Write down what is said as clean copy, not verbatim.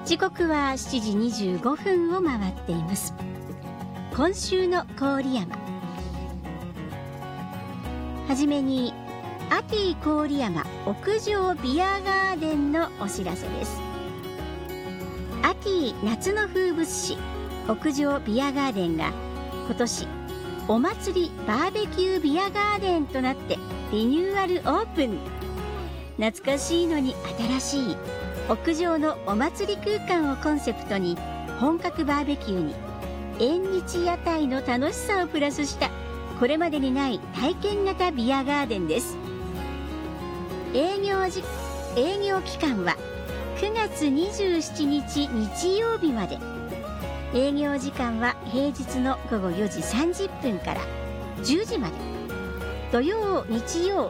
時刻は7時25分を回っています。今週の郡山、はじめにアティ郡山屋上ビアガーデンのお知らせです。アティ夏の風物詩屋上ビアガーデンが今年お祭りバーベキュービアガーデンとなってリニューアルオープン。懐かしいのに新しい屋上のお祭り空間をコンセプトに、本格バーベキューに縁日屋台の楽しさをプラスしたこれまでにない体験型ビアガーデンです。営業期間は9月27日日曜日まで。営業時間は平日の午後4時30分から10時まで。土曜日曜